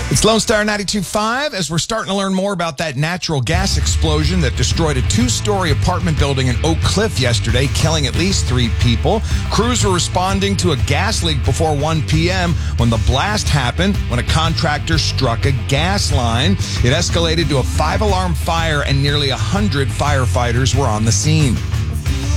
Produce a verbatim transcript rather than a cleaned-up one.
It's Lone Star ninety-two point five as we're starting to learn more about that natural gas explosion that destroyed a two-story apartment building in Oak Cliff yesterday, killing at least three people. Crews were responding to a gas leak before one p.m. when the blast happened when a contractor struck a gas line. It escalated to a five-alarm fire and nearly one hundred firefighters were on the scene.